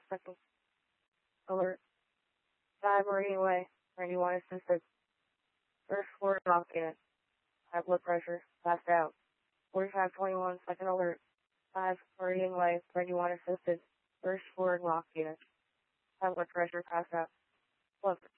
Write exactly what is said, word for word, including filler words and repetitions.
second alert. five marine away. ninety-one assisted. First floor knock unit. High blood pressure. Passed out. forty-five twenty-one second alert. five marine away. ninety-one assisted. First floor knock unit. High blood pressure. Passed out. Look.